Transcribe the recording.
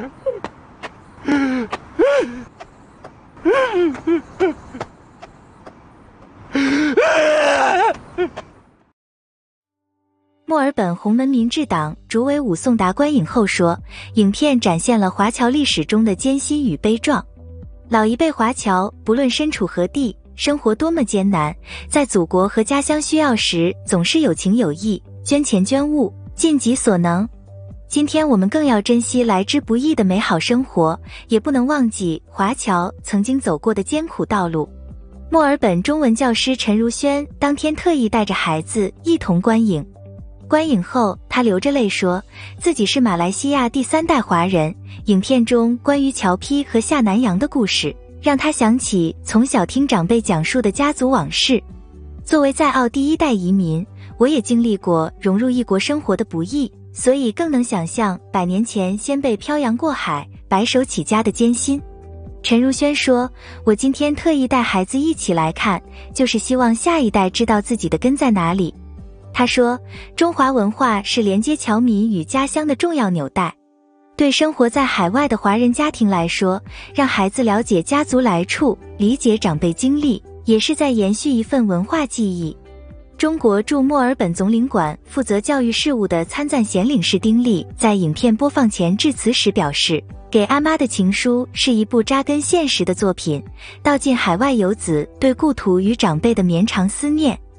墨尔本洪门民治党主委武颂达观影后说，影片展现了华侨历史中的艰辛与悲壮。老一辈华侨不论身处何地，生活多么艰难，在祖国和家乡需要时总是有情有义，捐钱捐物，尽己所能。今天我们更要珍惜来之不易的美好生活，也不能忘记华侨曾经走过的艰苦道路。墨尔本中文教师陈如萱当天特意带着孩子一同观影。观影后，他流着泪说，自己是马来西亚第3代华人。影片中关于乔批和下南洋的故事，让他想起从小听长辈讲述的家族往事。作为在澳第1代移民，我也经历过融入异国生活的不易，所以更能想象100年前先辈漂洋过海，白手起家的艰辛。陈如萱说，我今天特意带孩子一起来看，就是希望下一代知道自己的根在哪里。他说，中华文化是连接侨民与家乡的重要纽带。对生活在海外的华人家庭来说，让孩子了解家族来处，理解长辈经历，也是在延续一份文化记忆。中国驻墨尔本总领馆负责教育事务的参赞贤领事丁力在影片播放前致辞时表示，给阿妈的情书是一部扎根现实的作品，道尽海外游子对故土与长辈的绵长思念。